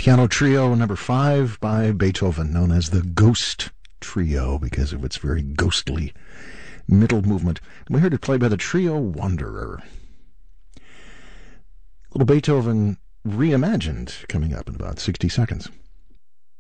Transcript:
Piano Trio number 5 by Beethoven, known as the Ghost Trio because of its very ghostly middle movement. We heard it played by the Trio Wanderer. Little Beethoven reimagined coming up in about 60 seconds.